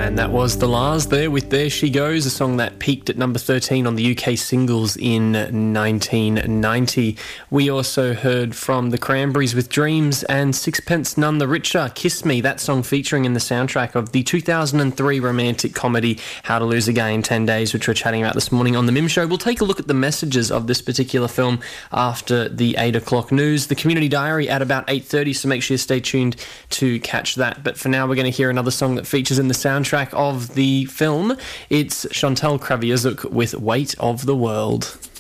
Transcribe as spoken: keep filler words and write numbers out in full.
And that was The Lars there with There She Goes, a song that peaked at number thirteen on the U K singles in nineteen ninety. We also heard from the Cranberries with Dreams and Sixpence None the Richer, Kiss Me, that song featuring in the soundtrack of the two thousand three romantic comedy How to Lose a Guy in ten days, which we're chatting about this morning on The Mim Show. We'll take a look at the messages of this particular film after the eight o'clock news. The Community Diary at about eight thirty, so make sure you stay tuned to catch that. But for now, we're going to hear another song that features in the soundtrack of the film. It's Chantal Kreviazuk with Weight of the World.